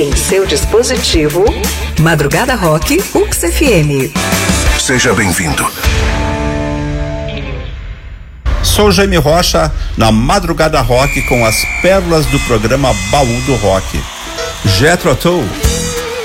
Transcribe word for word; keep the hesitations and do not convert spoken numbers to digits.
em seu dispositivo. Madrugada Rock U X F M. Seja bem-vindo. Sou Jaime Rocha, na Madrugada Rock, com as pérolas do programa Baú do Rock. Jethro Tull.